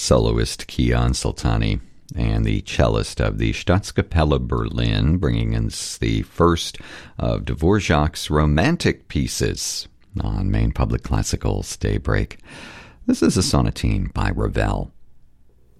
soloist Kian Soltani and the cellist of the Staatskapelle Berlin, bringing us the first of Dvorak's Romantic Pieces on Maine Public Classical's Daybreak. This is a sonatine by Ravel.